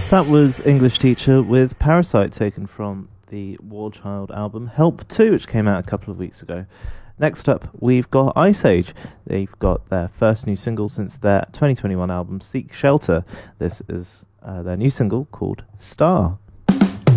That was English Teacher with Parasite, taken from the War Child album Help 2, which came out a couple of weeks ago. Next up, we've got Ice Age. They've got their first new single since their 2021 album Seek Shelter. This is their new single called Star.